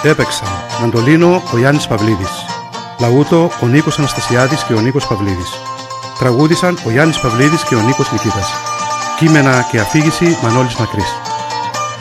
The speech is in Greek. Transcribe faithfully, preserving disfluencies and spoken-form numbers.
Έπαιξαν μαντολίνο ο Γιάννης Παυλίδης, λαούτο ο Νίκος Αναστασιάδης και ο Νίκος Παυλίδης. Τραγούδισαν ο Γιάννης Παυλίδης και ο Νίκος Νικήτας. Κείμενα και αφήγηση Μανώλης Μακρύς.